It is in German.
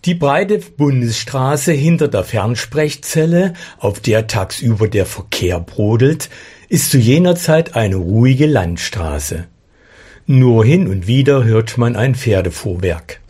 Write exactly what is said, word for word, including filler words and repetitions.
Die breite Bundesstraße hinter der Fernsprechzelle, auf der tagsüber der Verkehr brodelt, ist zu jener Zeit eine ruhige Landstraße. Nur hin und wieder hört man ein Pferdefuhrwerk.